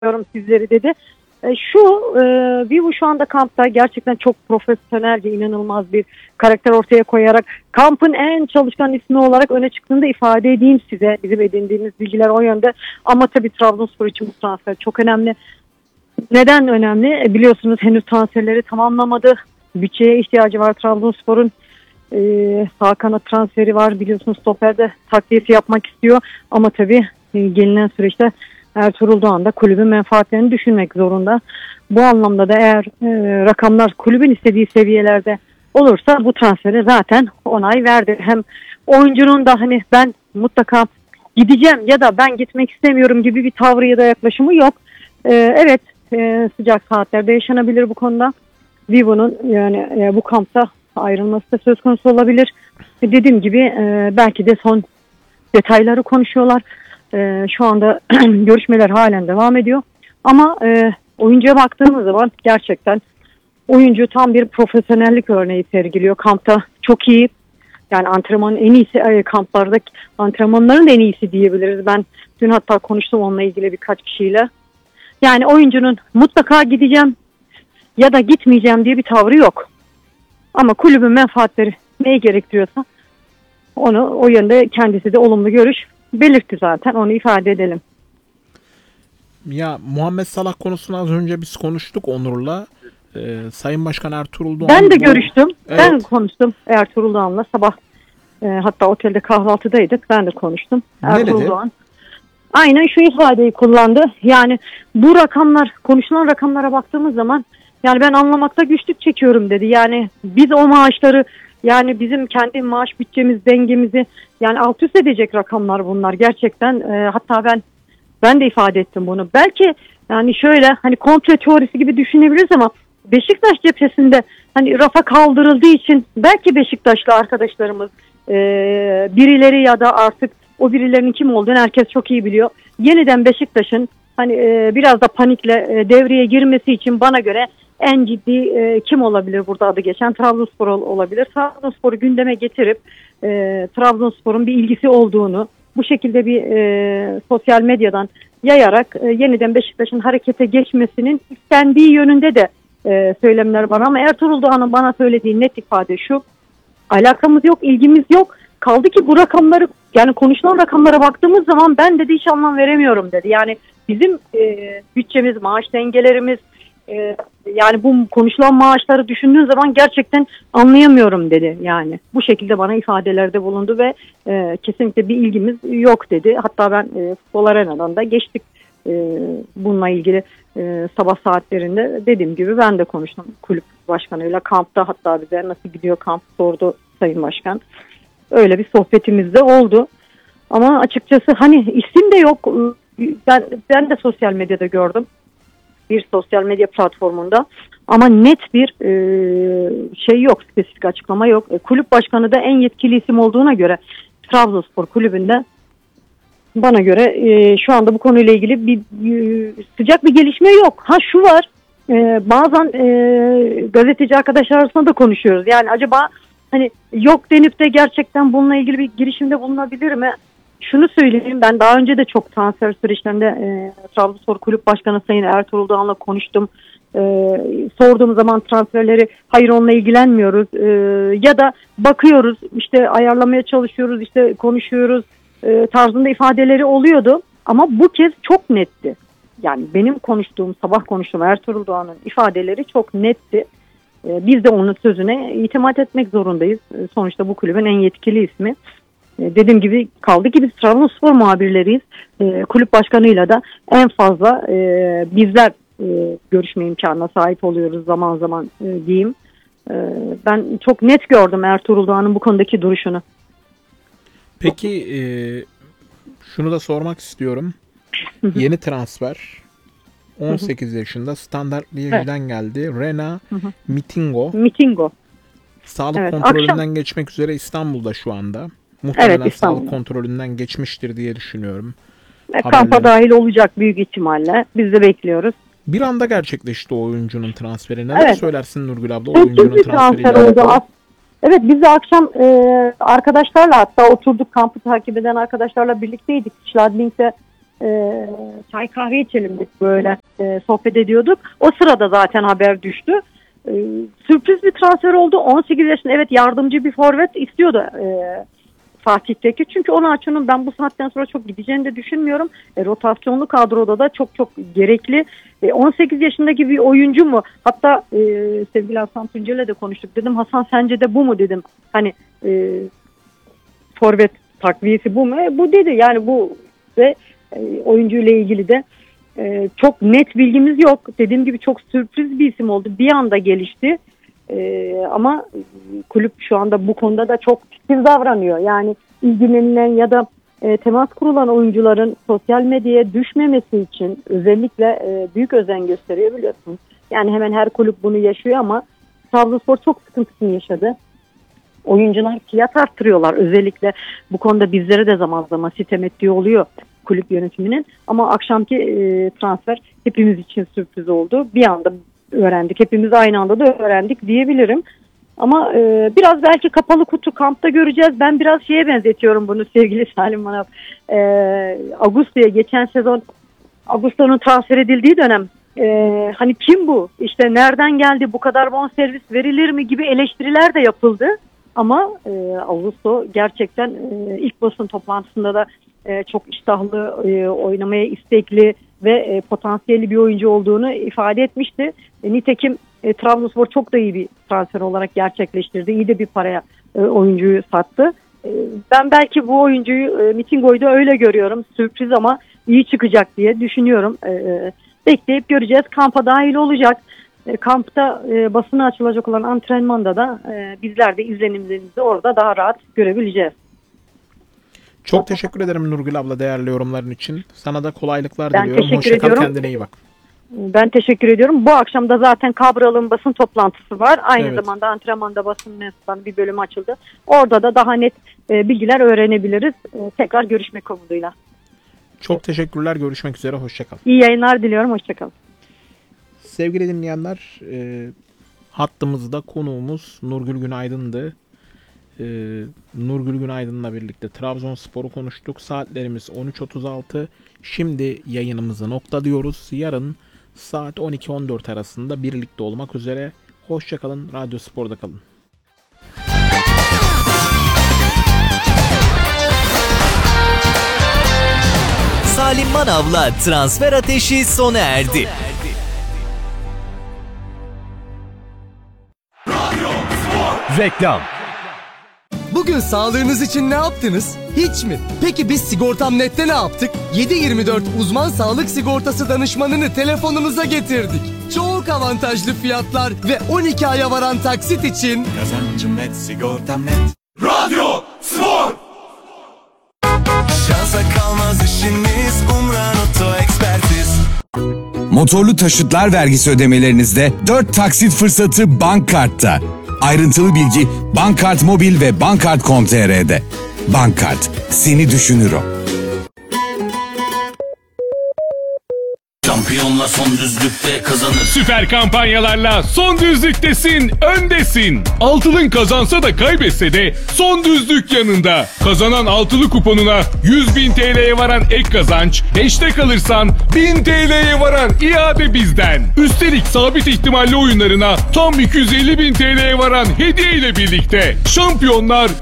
bekliyorum sizleri dedi. Vivo şu anda kampta gerçekten çok profesyonelce, inanılmaz bir karakter ortaya koyarak kampın en çalışkan ismi olarak öne çıktığını da ifade edeyim size. Bizim edindiğimiz bilgiler o yönde. Ama tabii Trabzonspor için bu transfer çok önemli. Neden önemli? Biliyorsunuz henüz transferleri tamamlamadı. Bütçeye ihtiyacı var Trabzonspor'un. Sağ kanat transferi var. Biliyorsunuz stoperde takviyesi yapmak istiyor. Ama tabii gelinen süreçte Ertuğrul Doğan da kulübün menfaatlerini düşünmek zorunda. Bu anlamda da eğer rakamlar kulübün istediği seviyelerde olursa bu transferi zaten onay verdi. Hem oyuncunun da hani ben mutlaka gideceğim ya da ben gitmek istemiyorum gibi bir tavrı ya da yaklaşımı yok. Evet, sıcak saatlerde yaşanabilir bu konuda. Vivo'nun yani bu kampta ayrılması da söz konusu olabilir. Dediğim gibi belki de son detayları konuşuyorlar. Şu anda görüşmeler halen devam ediyor. Ama oyuncuya baktığımız zaman gerçekten oyuncu tam bir profesyonellik örneği sergiliyor. Kampta çok iyi. Yani antrenmanın en iyisi, kamplardaki antrenmanların en iyisi diyebiliriz. Ben dün hatta konuştum onunla ilgili birkaç kişiyle. Yani oyuncunun mutlaka gideceğim ya da gitmeyeceğim diye bir tavrı yok. Ama kulübün menfaatleri neyi gerektiriyorsa onu o yönde kendisi de olumlu görüş belirtti zaten. Onu ifade edelim. Ya Muhammed Salah konusunu az önce biz konuştuk Onur'la. Sayın Başkan Ertuğrul Doğan. Ben de görüştüm. Evet. Ben konuştum Ertuğrul Doğan'la sabah. Hatta otelde kahvaltıdaydık. Ben de konuştum. Ertuğrul Doğan aynen şu ifadeyi kullandı. Yani bu rakamlar, konuşulan rakamlara baktığımız zaman yani ben anlamakta güçlük çekiyorum dedi. Yani biz o maaşları, yani bizim kendi maaş bütçemiz, dengemizi yani alt üst edecek rakamlar bunlar gerçekten. Hatta ben de ifade ettim bunu. Belki yani şöyle hani komplo teorisi gibi düşünebiliriz ama Beşiktaş cephesinde hani rafa kaldırıldığı için belki Beşiktaşlı arkadaşlarımız birileri ya da artık o birilerinin kim olduğunu herkes çok iyi biliyor. Yeniden Beşiktaş'ın hani biraz da panikle devreye girmesi için bana göre en ciddi kim olabilir burada adı geçen? Trabzonspor olabilir. Trabzonspor'u gündeme getirip Trabzonspor'un bir ilgisi olduğunu bu şekilde bir sosyal medyadan yayarak yeniden Beşiktaş'ın harekete geçmesinin istendiği yönünde de söylemler var. Ama Ertuğrul Doğan'ın bana söylediği net ifade şu: alakamız yok, ilgimiz yok. Kaldı ki bu rakamları, yani konuşulan rakamlara baktığımız zaman ben dedi hiç anlam veremiyorum dedi. Yani bizim bütçemiz, maaş dengelerimiz, yani bu konuşulan maaşları düşündüğün zaman gerçekten anlayamıyorum dedi. Yani bu şekilde bana ifadelerde bulundu ve kesinlikle bir ilgimiz yok dedi. Hatta ben Futbol Arena'dan da geçtik bununla ilgili sabah saatlerinde dediğim gibi ben de konuştum kulüp başkanıyla kampta, hatta bize nasıl gidiyor kamp sordu Sayın Başkan. Öyle bir sohbetimiz de oldu. Ama açıkçası hani isim de yok. Ben de sosyal medyada gördüm. Bir sosyal medya platformunda. Ama net bir şey yok. Spesifik açıklama yok. Kulüp başkanı da en yetkili isim olduğuna göre Trabzonspor kulübünde bana göre şu anda bu konuyla ilgili bir sıcak bir gelişme yok. Ha şu var. Bazen gazeteci arkadaşlar arasında da konuşuyoruz. Yani acaba hani yok denip de gerçekten bununla ilgili bir girişimde bulunabilir mi? Şunu söyleyeyim, ben daha önce de çok transfer süreçlerinde Trabzonspor Kulüp Başkanı Sayın Ertuğrul Doğan'la konuştum. Sorduğum zaman transferleri hayır onunla ilgilenmiyoruz ya da bakıyoruz işte ayarlamaya çalışıyoruz, işte konuşuyoruz tarzında ifadeleri oluyordu. Ama bu kez çok netti. Yani benim sabah konuştuğum Ertuğrul Doğan'ın ifadeleri çok netti. Biz de onun sözüne itimat etmek zorundayız. Sonuçta bu kulübün en yetkili ismi. Dediğim gibi kaldı ki biz Trabzonspor muhabirleriyiz. Kulüp başkanıyla da en fazla bizler görüşme imkanına sahip oluyoruz zaman zaman diyeyim. Ben çok net gördüm Ertuğrul Doğan'ın bu konudaki duruşunu. Peki şunu da sormak istiyorum. Yeni transfer 18 yaşında Standart Liège'den geldi. Rena Mitingo. Sağlık kontrolünden geçmek üzere İstanbul'da şu anda. Muhtemelen sağlık kontrolünden geçmiştir diye düşünüyorum. Kampa dahil olacak büyük ihtimalle. Biz de bekliyoruz. Bir anda gerçekleşti o oyuncunun transferi. Neler söylersin Nurgül abla o oyuncunun transferiyle? Evet, biz de akşam arkadaşlarla hatta oturduk, kampı takip eden arkadaşlarla birlikteydik. Schladming'de çay kahve içelim dedik, böyle sohbet ediyorduk. O sırada zaten haber düştü. Sürpriz bir transfer oldu. 18 yaşında, evet, yardımcı bir forvet istiyordu Fatih Tekke. Çünkü Onaçu'nun ben bu saatten sonra çok gideceğini de düşünmüyorum. Rotasyonlu kadroda da çok çok gerekli. 18 yaşındaki bir oyuncu mu? Hatta sevgili Hasan Tuncel'le de konuştuk. Dedim, Hasan sence de bu mu dedim. Hani forvet takviyesi bu mu? Bu dedi. Yani bu ve oyuncuyla ilgili de çok net bilgimiz yok. Dediğim gibi çok sürpriz bir isim oldu. Bir anda gelişti. Ama kulüp şu anda bu konuda da çok titiz davranıyor. Yani ilgilenilen ya da temas kurulan oyuncuların sosyal medyaya düşmemesi için özellikle büyük özen gösteriyor, biliyorsunuz. Yani hemen her kulüp bunu yaşıyor ama Trabzonspor çok sıkıntısını yaşadı. Oyuncular fiyat arttırıyorlar. Özellikle bu konuda bizlere de zaman zaman sitem ettiği oluyor kulüp yönetiminin. Ama akşamki transfer hepimiz için sürpriz oldu. Bir anda öğrendik. Hepimiz aynı anda da öğrendik diyebilirim. Ama biraz belki kapalı kutu kampta göreceğiz. Ben biraz şeye benzetiyorum bunu sevgili Salim Manav. Augusto'ya geçen sezon Augusto'nun transfer edildiği dönem hani kim bu? İşte nereden geldi? Bu kadar bonservis verilir mi gibi eleştiriler de yapıldı. Ama Augusto gerçekten ilk basın toplantısında da çok iştahlı, oynamaya istekli ve potansiyelli bir oyuncu olduğunu ifade etmişti. Nitekim Trabzonspor çok da iyi bir transfer olarak gerçekleştirdi. İyi de bir paraya oyuncuyu sattı. Ben belki bu oyuncuyu Mitingo'yu öyle görüyorum. Sürpriz ama iyi çıkacak diye düşünüyorum. Bekleyip göreceğiz. Kampa dahil olacak. Kampta basına açılacak olan antrenmanda da bizler de izlenimlerimizi orada daha rahat görebileceğiz. Çok teşekkür ederim Nurgül abla değerli yorumların için. Sana da kolaylıklar ben diliyorum. Hoşça kal, kendine iyi bak. Ben teşekkür ediyorum. Bu akşam da zaten Kabral'ın basın toplantısı var. Aynı evet. zamanda antrenmanda basın mensuplarının bir bölümü açıldı. Orada da daha net bilgiler öğrenebiliriz. Tekrar görüşmek umuduyla. Çok teşekkürler. Görüşmek üzere. Hoşça kal. İyi yayınlar diliyorum. Hoşça kal. Sevgili dinleyenler, hattımızda konuğumuz Nurgül Günaydın'dı. Nurgül Günaydın'la birlikte Trabzonspor'u konuştuk. Saatlerimiz 13.36. Şimdi yayınımızı noktalıyoruz. Yarın saat 12-14 arasında birlikte olmak üzere. Hoşça kalın. Radyo Spor'da kalın. Salim Manav'la Transfer Ateşi sona erdi. Reklam. Bugün sağlığınız için ne yaptınız? Hiç mi? Peki biz Sigortam.net'te ne yaptık? 7/24 uzman sağlık sigortası danışmanını telefonunuza getirdik. Çok avantajlı fiyatlar ve 12 aya varan taksit için Kazancım net, sigortam net. Radyo Spor. Şansa kalmaz işiniz, Umran Oto Ekspertiz. Motorlu taşıtlar vergisi ödemelerinizde 4 taksit fırsatı Bankkart'ta. Ayrıntılı bilgi Bankkart Mobil ve Bankkart.com.tr'de. Bankkart, seni düşünür o. Şampiyonla son düzlükte kazanır. Süper kampanyalarla son düzlüktesin, öndesin. Altılın kazansa da kaybetse de son düzlük yanında. Kazanan altılı kuponuna 100.000 TL'ye varan ek kazanç, 5'te kalırsan 1000 TL'ye varan iade bizden. Üstelik sabit ihtimalli oyunlarına tam 250.000 TL'ye varan hediye ile birlikte. Şampiyonlar